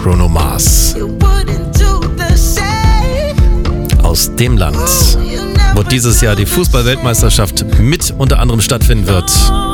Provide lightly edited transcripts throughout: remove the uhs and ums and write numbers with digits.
Bruno Mars. Aus dem Land, wo dieses Jahr die Fußball-Weltmeisterschaft mit unter anderem stattfinden wird.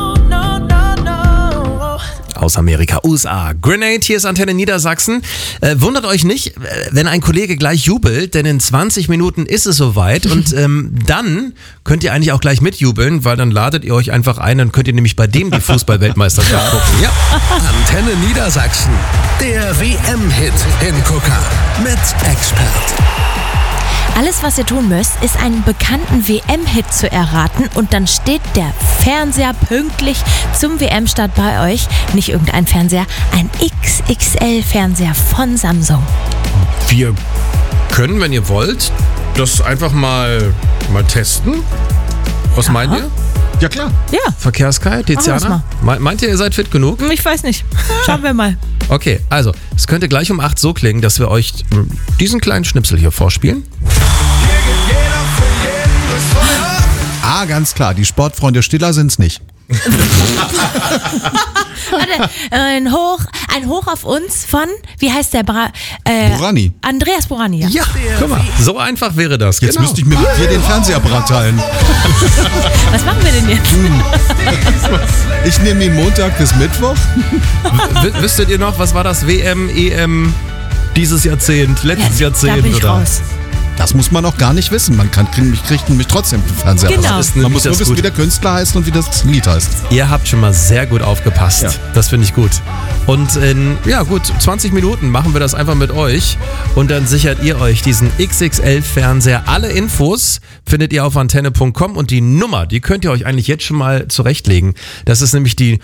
Aus Amerika, USA. Grenade, hier ist Antenne Niedersachsen. Wundert euch nicht, wenn ein Kollege gleich jubelt, denn in 20 Minuten ist es soweit und dann könnt ihr eigentlich auch gleich mitjubeln, weil dann ladet ihr euch einfach ein, dann könnt ihr nämlich bei dem die Fußball-Weltmeisterschaft gucken. Ja. Antenne Niedersachsen, der WM-Hit-Hingucker mit Expert. Alles, was ihr tun müsst, ist einen bekannten WM-Hit zu erraten und dann steht der Fernseher pünktlich zum WM-Start bei euch. Nicht irgendein Fernseher, ein XXL-Fernseher von Samsung. Wir können, wenn ihr wollt, das einfach mal testen. Was meint ihr? Ja, klar. Ja. Verkehrskai, Tiziana? Meint ihr seid fit genug? Ich weiß nicht. Schauen wir mal. Okay, also, es könnte gleich um 8 so klingen, dass wir euch diesen kleinen Schnipsel hier vorspielen. Ganz klar. Die Sportfreunde Stiller sind's nicht. Warte, ein Hoch auf uns von, wie heißt der? Borani. Andreas Borani, ja. Ja, guck mal, so einfach wäre das. Jetzt müsste ich mir mit dir den Fernseherapparat teilen. Was machen wir denn jetzt? Ich nehme den Montag bis Mittwoch. Wüsstet ihr noch, was war das? WM, EM dieses Jahrzehnt, letztes Jahrzehnt? Da bin ich raus. Das muss man auch gar nicht wissen. Man kriegt nämlich trotzdem den Fernseherapparat. Genau. Man muss nur wissen, wie der Künstler heißt und wie das Lied heißt. Ihr habt schon mal sehr gut aufgepasst. Ja. Das finde ich gut. Und in 20 Minuten machen wir das einfach mit euch. Und dann sichert ihr euch diesen XXL-Fernseher. Alle Infos findet ihr auf antenne.com. Und die Nummer, die könnt ihr euch eigentlich jetzt schon mal zurechtlegen. Das ist nämlich die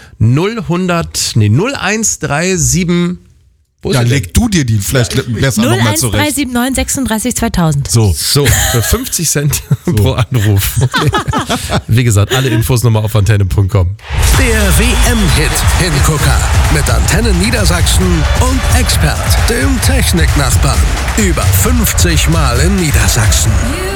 0137... Ja, leg du dir die vielleicht besser nochmal zurecht. 01379 36 2000. So, für 50 Cent pro Anruf. Okay. Wie gesagt, alle Infos nochmal auf antenne.com. Der WM-Hit-Hingucker mit Antenne Niedersachsen und Expert, dem Techniknachbarn. Über 50 Mal in Niedersachsen.